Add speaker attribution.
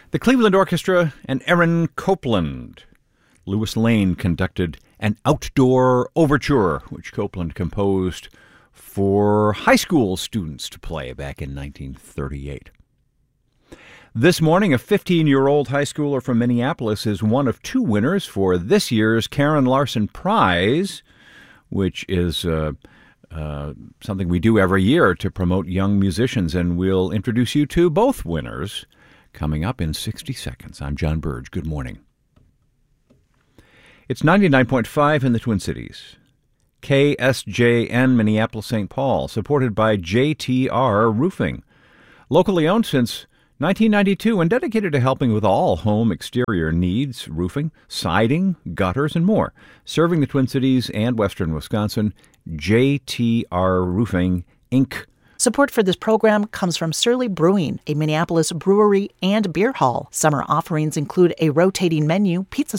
Speaker 1: The Cleveland Orchestra and Aaron Copland. Lewis Lane conducted an outdoor overture, which Copland composed for high school students to play back in 1938. This morning, a 15-year-old high schooler from Minneapolis is one of two winners for this year's Karen Larson Prize, which is something we do every year to promote young musicians, and we'll introduce you to both winners coming up in 60 seconds. I'm John Burge. Good morning. It's 99.5 in the Twin Cities. KSJN Minneapolis St. Paul, supported by JTR Roofing. Locally owned since 1992 and dedicated to helping with all home exterior needs, roofing, siding, gutters, and more. Serving the Twin Cities and western Wisconsin, JTR Roofing, Inc.
Speaker 2: Support for this program comes from Surly Brewing, a Minneapolis brewery and beer hall. Summer offerings include a rotating menu, pizza